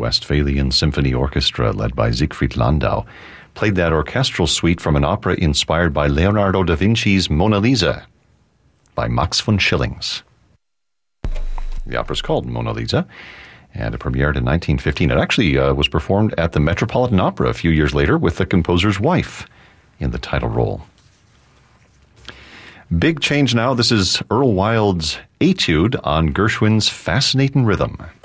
Westphalian Symphony Orchestra, led by Siegfried Landau, played that orchestral suite from an opera inspired by Leonardo da Vinci's Mona Lisa by Max von Schillings. The opera is called Mona Lisa, and it premiered in 1915. It actually was performed at the Metropolitan Opera a few years later with the composer's wife in the title role. Big change now. This is Earl Wild's Etude on Gershwin's Fascinating Rhythm.